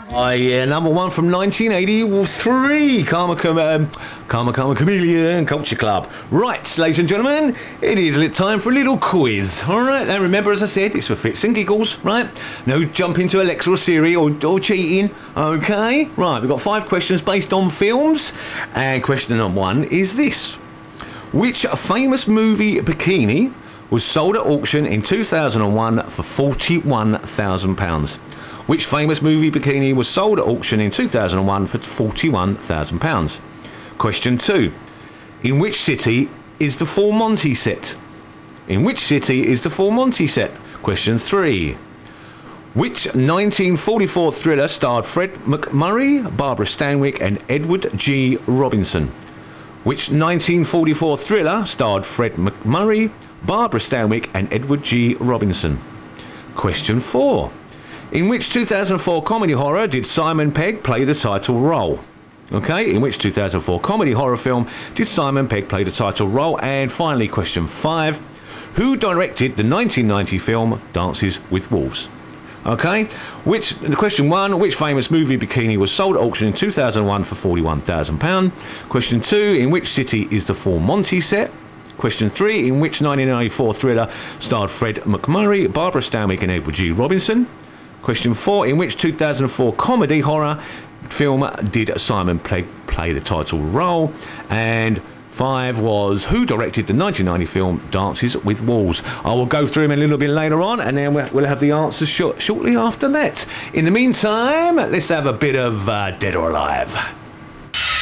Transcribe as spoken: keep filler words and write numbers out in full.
Oh yeah, number one from nineteen eighty-three, Karma, um, Karma Karma Chameleon Culture Club. Right, ladies and gentlemen, it is lit time for a little quiz. All right, now remember, as I said, it's for fits and giggles, right? No jumping to Alexa or Siri or, or cheating, okay? Right, we've got five questions based on films, and question number one is this. Which famous movie bikini was sold at auction in two thousand one for forty-one thousand pounds? Which famous movie bikini was sold at auction in two thousand one for forty-one thousand pounds? Question two. In which city is the Full Monty set? In which city is the Full Monty set? Question three. Which nineteen forty-four thriller starred Fred MacMurray, Barbara Stanwyck and Edward G. Robinson? Which nineteen forty-four thriller starred Fred MacMurray, Barbara Stanwyck and Edward G. Robinson? Question four. In which two thousand four comedy horror did Simon Pegg play the title role? Okay, in which two thousand four comedy horror film did Simon Pegg play the title role? And finally, question five. Who directed the nineteen ninety film Dances with Wolves? Okay, which, question one, which famous movie bikini was sold at auction in two thousand one for forty-one thousand pounds? Question two, in which city is the Full Monty set? Question three, in which nineteen ninety-four thriller starred Fred MacMurray, Barbara Stanwyck and Edward G. Robinson? Question four, in which two thousand four comedy horror film did Simon Pegg play the title role? And five was, who directed the nineteen ninety film Dances with Wolves? I will go through them a little bit later on, and then we'll have the answers short, shortly after that. In the meantime, let's have a bit of uh, Dead or Alive.